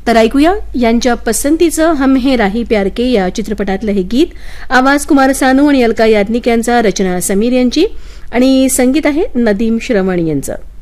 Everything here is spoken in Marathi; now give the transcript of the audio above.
तर ऐकूया यांच्या पसंतीचं हम हे राही प्यार के या चित्रपटातलं हे गीत. आवाज कुमार सानू आणि अलका याज्ञिक यांचा, रचना समीर यांची आणि संगीत आहे नदीम श्रवण यांचं.